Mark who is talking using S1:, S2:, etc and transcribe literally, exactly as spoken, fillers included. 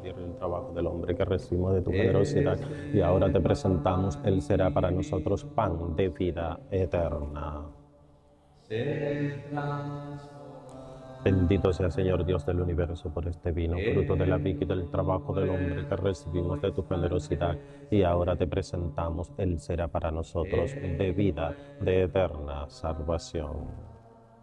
S1: tierra el trabajo del hombre que recibimos de tu generosidad y ahora te presentamos, Él será para nosotros pan de vida eterna. Bendito sea, Señor Dios del universo, por este vino, fruto de la vid y del trabajo del hombre que recibimos de tu generosidad, y ahora te presentamos, Él será para nosotros bebida de eterna salvación.